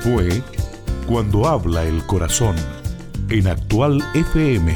Fue Cuando habla el corazón, en Actual FM.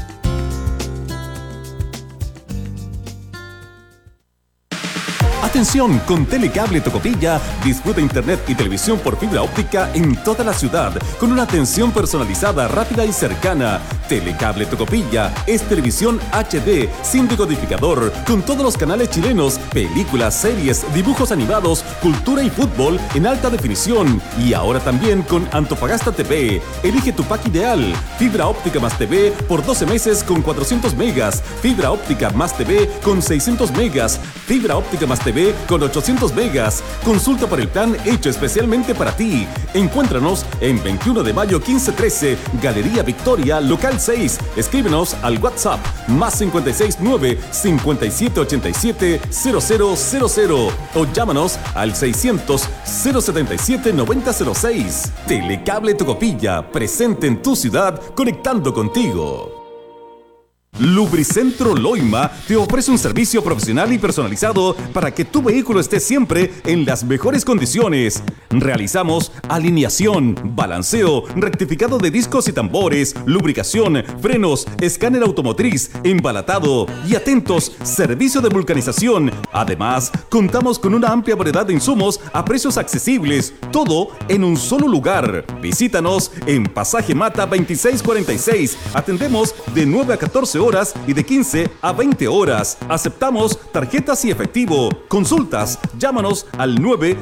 Atención, con Telecable Tocopilla disfruta internet y televisión por fibra óptica en toda la ciudad con una atención personalizada, rápida y cercana. Telecable Tocopilla es televisión HD sin decodificador, con todos los canales chilenos, películas, series, dibujos animados, cultura y fútbol en alta definición. Y ahora también con Antofagasta TV. Elige tu pack ideal. Fibra óptica más TV por 12 meses con 400 megas. Fibra óptica más TV con 600 megas. Fibra óptica más TV con 800 megas. Consulta por el plan hecho especialmente para ti. Encuéntranos en 21 de mayo 1513, Galería Victoria, local 6. Escríbenos al WhatsApp más 569 5787 0000 o llámanos al 600 077 9006. Telecable Tocopilla, presente en tu ciudad, conectando contigo. Lubricentro Loima te ofrece un servicio profesional y personalizado para que tu vehículo esté siempre en las mejores condiciones. Realizamos alineación, balanceo, rectificado de discos y tambores, lubricación, frenos, escáner automotriz, embalatado y atentos, servicio de vulcanización. Además, contamos con una amplia variedad de insumos a precios accesibles, todo en un solo lugar. Visítanos en Pasaje Mata 2646. Atendemos de 9 a 14 horas y de 15 a 20 horas. Aceptamos tarjetas y efectivo. Consultas, llámanos al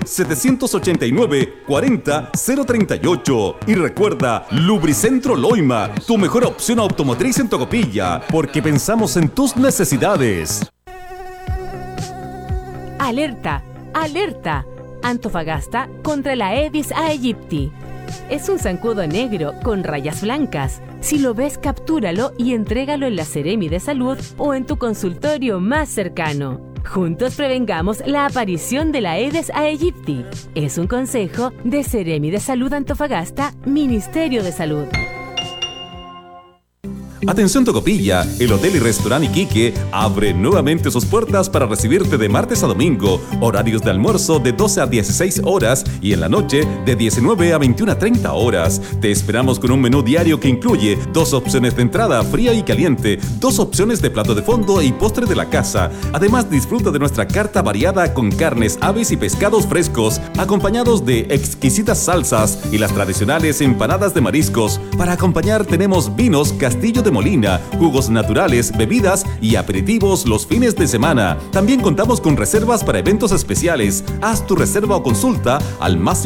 9-789-40-038. Y recuerda, Lubricentro Loima, tu mejor opción automotriz en Tocopilla, porque pensamos en tus necesidades. Alerta, alerta. Antofagasta contra la Aedes aegypti. Es un zancudo negro con rayas blancas. Si lo ves, captúralo y entrégalo en la Seremi de Salud o en tu consultorio más cercano. Juntos prevengamos la aparición de la Aedes aegypti. Es un consejo de Seremi de Salud Antofagasta, Ministerio de Salud. Atención Tocopilla, el Hotel y Restaurante Iquique abre nuevamente sus puertas para recibirte de martes a domingo, horarios de almuerzo de 12 a 16 horas y en la noche de 19 a 21 a 30 horas. Te esperamos con un menú diario que incluye 2 opciones de entrada fría y caliente, 2 opciones de plato de fondo y postre de la casa. Además, disfruta de nuestra carta variada con carnes, aves y pescados frescos, acompañados de exquisitas salsas y las tradicionales empanadas de mariscos. Para acompañar tenemos vinos Castillo de Molina, jugos naturales, bebidas y aperitivos los fines de semana. También contamos con reservas para eventos especiales. Haz tu reserva o consulta al más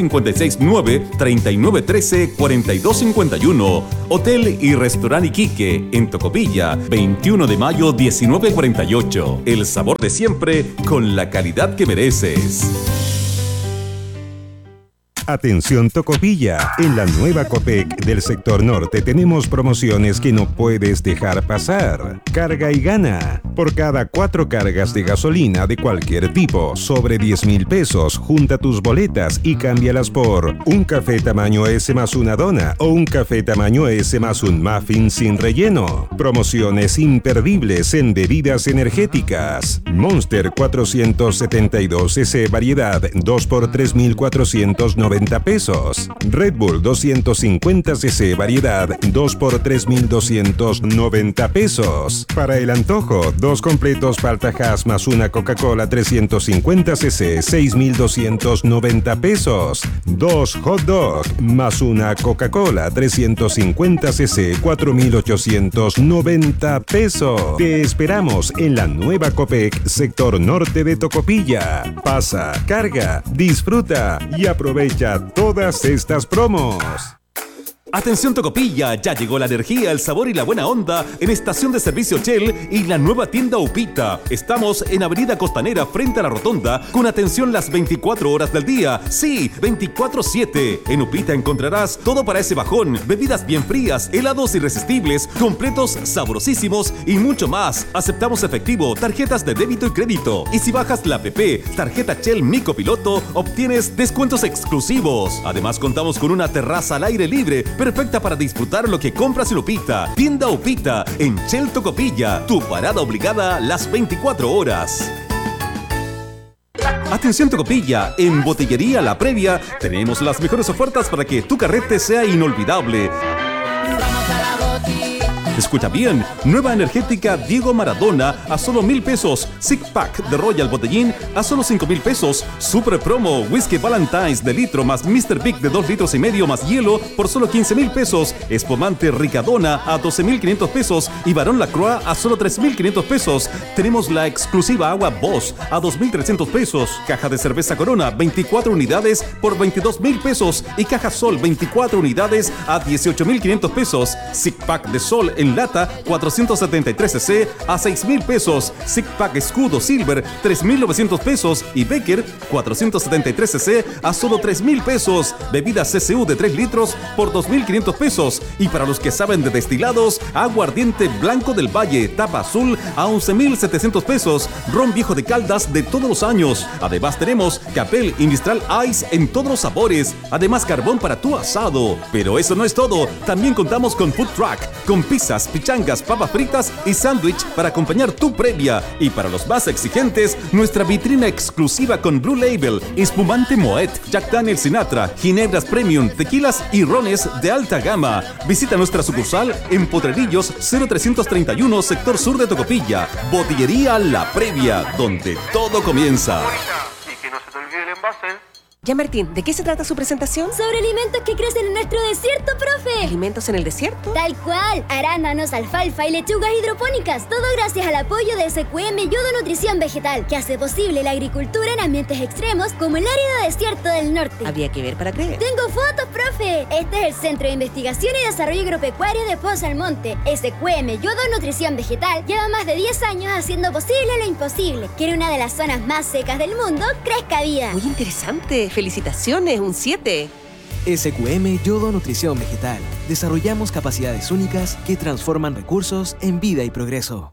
569-3913-4251. Hotel y Restaurante Iquique, en Tocopilla, 21 de mayo 1948. El sabor de siempre con la calidad que mereces. Atención Tocopilla, en la nueva Copec del sector norte tenemos promociones que no puedes dejar pasar. Carga y gana. Por cada 4 cargas de gasolina de cualquier tipo, sobre 10,000 pesos, junta tus boletas y cámbialas por un café tamaño S más una dona o un café tamaño S más un muffin sin relleno. Promociones imperdibles en bebidas energéticas. Monster 472 cc variedad 2 por 3,490 pesos. Red Bull 250 cc variedad 2 por 3,290 pesos. Para el antojo, 2 completos palta Hass más una Coca-Cola 350 cc 6,290 pesos. 2 hot dog más una Coca-Cola 350 cc 4,890 pesos. Te esperamos en la nueva Copec, sector norte de Tocopilla. Pasa, carga, disfruta y aprovecha todas estas promos. Atención Tocopilla, ya llegó la energía, el sabor y la buena onda en Estación de Servicio Shell y la nueva tienda Upita. Estamos en Avenida Costanera frente a la Rotonda con atención las 24 horas del día. Sí, 24/7. En Upita encontrarás todo para ese bajón, bebidas bien frías, helados irresistibles, completos sabrosísimos y mucho más. Aceptamos efectivo, tarjetas de débito y crédito. Y si bajas la app Tarjeta Shell Mico Piloto, obtienes descuentos exclusivos. Además contamos con una terraza al aire libre, perfecta para disfrutar lo que compras en Upita. Tienda Upita, en Shell Tocopilla, tu parada obligada las 24 horas. Atención Tocopilla, en Botillería La Previa tenemos las mejores ofertas para que tu carrete sea inolvidable. Escucha bien, nueva energética Diego Maradona a solo 1,000 pesos. Six Pack de Royal Botellín a solo 5,000 pesos. Super promo Whisky Valentine's de litro más Mr. Big de 2,5 litros más hielo por solo 15,000 pesos. Espumante Ricadona a 12,500 pesos y Barón Lacroix a solo 3,500 pesos. Tenemos la exclusiva agua Boss a 2,300 pesos. Caja de cerveza Corona 24 unidades por 22,000 pesos y caja Sol 24 unidades a 18,500 pesos. Six Pack de Sol en lata 473 cc a 6,000 pesos. Six Pack Escudo Silver 3,900 pesos y Becker 473 cc a solo 3,000 pesos. Bebida CCU de 3 litros por 2,500 pesos. Y para los que saben de destilados, aguardiente Blanco del Valle tapa azul a 11,700 pesos. Ron Viejo de Caldas de todos los años. Además tenemos Capel y Mistral Ice en todos los sabores. Además carbón para tu asado. Pero eso no es todo. También contamos con Food Truck, con pizzas, pichangas, papas fritas y sándwich para acompañar tu previa. Y para los más exigentes, nuestra vitrina exclusiva con Blue Label, espumante Moet, Jack Daniel Sinatra, ginebras premium, tequilas y rones de alta gama. Visita nuestra sucursal en Potrerillos 0331, sector sur de Tocopilla. Botillería La Previa, donde todo comienza. Y que no se te olvide el envase. Ya, Martín, ¿de qué se trata su presentación? Sobre alimentos que crecen en nuestro desierto, profe. ¿Alimentos en el desierto? Tal cual. Arándanos, alfalfa y lechugas hidropónicas. Todo gracias al apoyo de SQM Yodo Nutrición Vegetal, que hace posible la agricultura en ambientes extremos como el árido desierto del norte. Había que ver para creer. Tengo fotos, profe. Este es el Centro de Investigación y Desarrollo Agropecuario de Poza Almonte. SQM Yodo Nutrición Vegetal lleva más de 10 años haciendo posible lo imposible. Que en una de las zonas más secas del mundo crezca vida. Muy interesante. Felicitaciones, un 7. SQM Yodo Nutrición Vegetal. Desarrollamos capacidades únicas que transforman recursos en vida y progreso.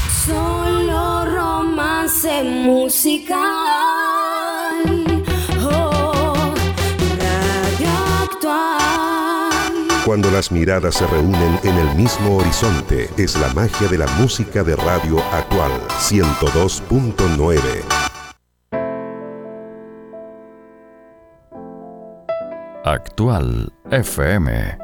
Solo romance musical. Oh, Radio Actual. Cuando las miradas se reúnen en el mismo horizonte, es la magia de la música de Radio Actual 102.9. Actual FM